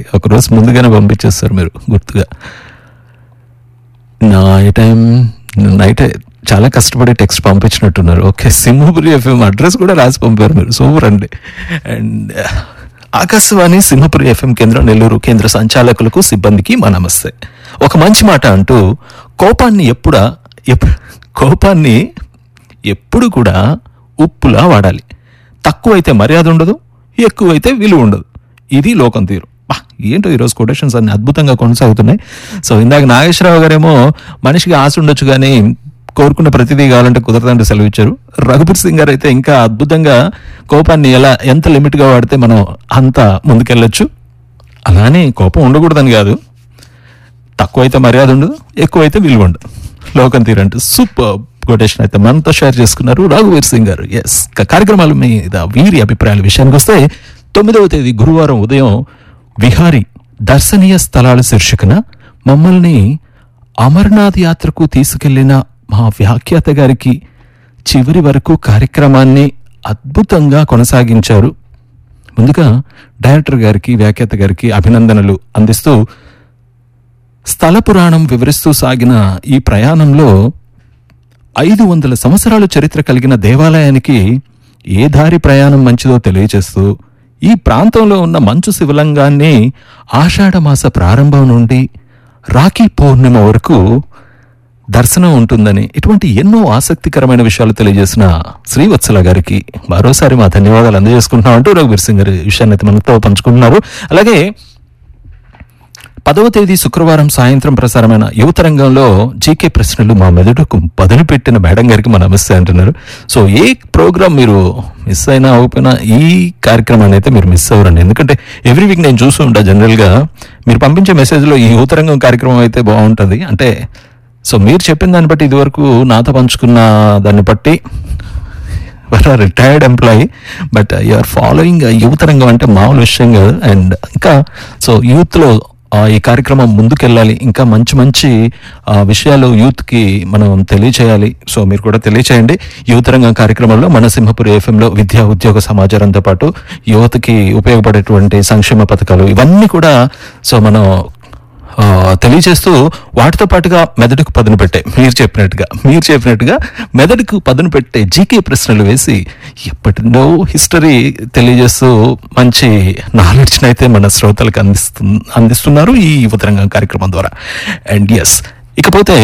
ఒకరోజు ముందుగానే పంపించేస్తారు మీరు గుర్తుగా. నైట్ చాలా కష్టపడి text పంపించినట్టున్నారు. Okay, Simhapuri FM address కూడా రాసి పంపారు మీరు, సూపర్ అండి. అండ్ ఆకాశవాణి సింహపురి ఎఫ్ఎం కేంద్రం నెల్లూరు కేంద్ర సంచాలకులకు సిబ్బందికి మా నమస్తే. ఒక మంచి మాట అంటూ కోపాన్ని ఎప్పుడు కూడా ఉప్పులా వాడాలి. తక్కువైతే మర్యాద ఉండదు, ఎక్కువైతే విలువ ఉండదు. ఇది లోకం తీరు. ఏంటో ఈరోజు కొటేషన్స్ అన్ని అద్భుతంగా కొనసాగుతున్నాయి. సో ఇందాక నాగేశ్వరరావు గారేమో మనిషికి ఆశ ఉండొచ్చు కానీ కోరుకున్న ప్రతిదీ కావాలంటే కుదరదంటే సెలవు ఇచ్చారు. రఘుపతి సింగ్ గారు అయితే ఇంకా అద్భుతంగా కోపాన్ని ఎంత లిమిట్గా వాడితే మనం అంత ముందుకెళ్ళొచ్చు. అలానే కోపం ఉండకూడదని కాదు, తక్కువైతే మర్యాద ఉండదు, ఎక్కువైతే విలువ ఉండదు. లోకం తీరంటూ సూపర్ కొటేషన్ అయితే మనతో షేర్ చేసుకున్నారు రఘువీర్ సింగ్ గారు. ఎస్, కార్యక్రమాల మీద వీరి అభిప్రాయాల విషయానికి వస్తే 9వ తేదీ గురువారం ఉదయం విహారీ దర్శనీయ స్థలాల శీర్షికన మమ్మల్ని అమర్నాథ్ యాత్రకు తీసుకెళ్లిన మా వ్యాఖ్యాత గారికి చివరి వరకు కార్యక్రమాన్ని అద్భుతంగా కొనసాగించారు. ముందుగా డైరెక్టర్ గారికి, వ్యాఖ్యాత గారికి అభినందనలు అందిస్తూ స్థల పురాణం వివరిస్తూ సాగిన ఈ ప్రయాణంలో 500 సంవత్సరాల చరిత్ర కలిగిన దేవాలయానికి ఏ దారి ప్రయాణం మంచిదో తెలియజేస్తూ ఈ ప్రాంతంలో ఉన్న మంచు శివలింగాన్ని ఆషాఢమాస ప్రారంభం నుండి రాఖీ పౌర్ణిమ వరకు దర్శనం ఉంటుందని ఇటువంటి ఎన్నో ఆసక్తికరమైన విషయాలు తెలియజేసిన శ్రీవత్సల గారికి మరోసారి మా ధన్యవాదాలు అందజేసుకుంటున్నాం అంటూ రఘువీర్ సింగ్ గారి విషయాన్ని అయితే మనతో పంచుకుంటున్నారు. అలాగే 10వ తేదీ శుక్రవారం సాయంత్రం ప్రసారమైన యువతరంగంలో జీకే ప్రశ్నలు మా మెదడుకు పదును పెట్టిన మేడం గారికి మా నమస్తే అంటున్నారు. సో ఏ ప్రోగ్రామ్ మీరు మిస్ అయినా అవ్వకపోయినా ఈ కార్యక్రమాన్ని అయితే మీరు మిస్ అవ్వరండి. ఎందుకంటే ఎవ్రీ వీక్ నేను చూస్తూ ఉంటా, జనరల్గా మీరు పంపించే మెసేజ్లో ఈ యువతరంగం కార్యక్రమం అయితే బాగుంటుంది. అంటే సో మీరు చెప్పిన దాన్ని బట్టి ఇదివరకు నాతో పంచుకున్న దాన్ని బట్టి retired employee, but you're following యువతరంగం అంటే మామూలు విషయం కాదు. అండ్ ఇంకా సో యూత్లో ఈ కార్యక్రమం ముందుకెళ్ళాలి, ఇంకా మంచి మంచి విషయాలు యూత్కి మనం తెలియచేయాలి. సో మీరు కూడా తెలియచేయండి. యువతరంగం కార్యక్రమంలో మన సింహపురి ఎఫ్ఎంలో విద్యా ఉద్యోగ సమాచారంతో పాటు యువతకి ఉపయోగపడేటువంటి సంక్షేమ పథకాలు ఇవన్నీ కూడా సో మనం తెలియజేస్తూ వాటితో పాటుగా మెదడుకు పదును పెట్టే మీరు చెప్పినట్టుగా మెదడుకు పదును పెట్టే జీకే ప్రశ్నలు వేసి ఎప్పటినో హిస్టరీ తెలియజేస్తూ మంచి నాలెడ్జ్ని అయితే మన శ్రోతలకు అందిస్తున్నారు ఈ యువతరంగం కార్యక్రమం ద్వారా. అండ్ ఎస్, ఇకపోతే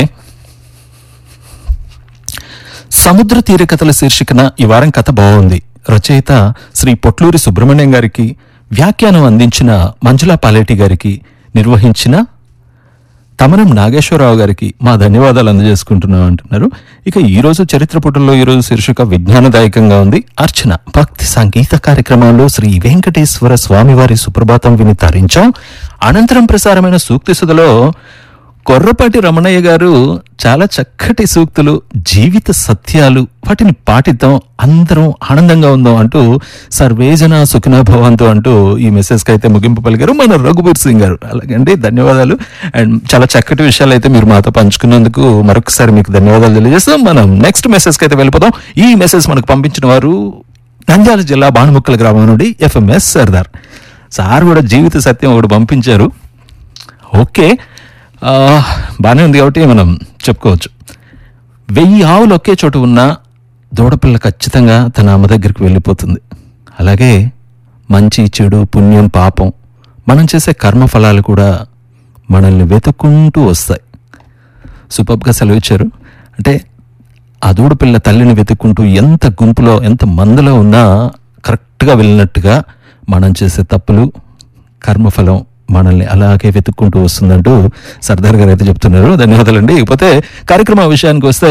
సముద్ర తీర కథల శీర్షికన ఈ వారం కథ బాగుంది. రచయిత శ్రీ పొట్లూరి సుబ్రహ్మణ్యం గారికి, వ్యాఖ్యానం అందించిన మంజులా పాలేటి గారికి, నిర్వహించిన తమనం నాగేశ్వరరావు గారికి మా ధన్యవాదాలు అందజేసుకుంటున్నాం అంటున్నారు. ఇక ఈరోజు చరిత్ర పుటల్లో ఈరోజు శీర్షిక విజ్ఞానదాయకంగా ఉంది. అర్చన భక్తి సంగీత కార్యక్రమంలో శ్రీ వెంకటేశ్వర స్వామివారి సుప్రభాతం విని తరించాం. అనంతరం ప్రసారమైన సూక్తి సుధలో కొర్రపాటి రమణయ్య గారు చాలా చక్కటి సూక్తులు, జీవిత సత్యాలు, వాటిని పాటిద్దాం, అందరం ఆనందంగా ఉందాం అంటూ సర్వేజన సుఖినో భవంతు అంటూ ఈ మెసేజ్కి అయితే ముగింపు పలికారు మన రఘువీర్ సింగ్ గారు. అలాగండి, ధన్యవాదాలు. అండ్ చాలా చక్కటి విషయాలు అయితే మీరు మాతో పంచుకున్నందుకు మరొకసారి మీకు ధన్యవాదాలు తెలియజేస్తాం. మనం నెక్స్ట్ మెసేజ్కి అయితే వెళ్ళిపోతాం. ఈ మెసేజ్ మనకు పంపించిన వారు నంద్యాల జిల్లా బాణముక్కల గ్రామం నుండి FMS సర్దార్ సార్ కూడా జీవిత సత్యం ఒకటి పంపించారు. ఓకే, బాగానే ఉంది కాబట్టి మనం చెప్పుకోవచ్చు. 1000 ఆవులు ఒకే చోటు ఉన్న దూడపిల్ల ఖచ్చితంగా తన అమ్మ దగ్గరికి వెళ్ళిపోతుంది. అలాగే మంచి చెడు పుణ్యం పాపం మనం చేసే కర్మఫలాలు కూడా మనల్ని వెతుక్కుంటూ వస్తాయి. సూపర్గా సెలవిచ్చారు. అంటే ఆ దూడపిల్ల తల్లిని వెతుక్కుంటూ ఎంత గుంపులో ఎంత మందిలో ఉన్నా కరెక్ట్గా వెళ్ళినట్టుగా మనం చేసే తప్పులు కర్మఫలం మనల్ని అలాగే వెతుక్కుంటూ వస్తుందంటూ సర్దార్ గారు అయితే చెప్తున్నారు. ధన్యవాదాలండి. ఇకపోతే కార్యక్రమ విషయానికి వస్తే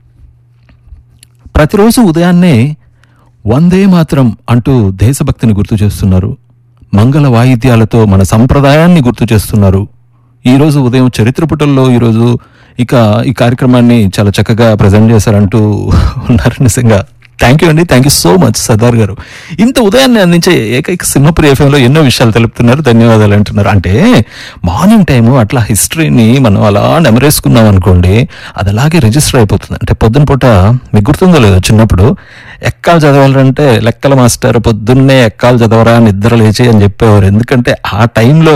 ప్రతిరోజు ఉదయాన్నే వందే మాత్రం అంటూ దేశభక్తిని గుర్తు చేస్తున్నారు. మంగళ వాయిద్యాలతో మన సంప్రదాయాన్ని గుర్తు చేస్తున్నారు. ఈరోజు ఉదయం చరిత్ర పుటల్లో ఈరోజు ఇక ఈ కార్యక్రమాన్ని చాలా చక్కగా ప్రజెంట్ చేశారంటూ ఉన్నారు. నిజంగా థ్యాంక్ యూ అండి, thank you so much Sardar గారు. ఇంత ఉదయాన్నే అందించే ఏకైక సింహపురి ఎఫ్ఎంలో ఎన్నో విషయాలు తెలుపుతున్నారు, ధన్యవాదాలు అంటున్నారు. అంటే మార్నింగ్ టైము అట్లా హిస్టరీని మనం అలా నెమరేసుకున్నాం అనుకోండి, అది అలాగే రిజిస్టర్ అయిపోతుంది. అంటే పొద్దున పూట మీకు గుర్తుందో లేదో, చిన్నప్పుడు ఎక్కాలు చదవాలంటే లెక్కల మాస్టర్ పొద్దున్నే ఎక్కాలు చదవరా నిద్ర లేచి అని చెప్పేవారు. ఎందుకంటే ఆ టైంలో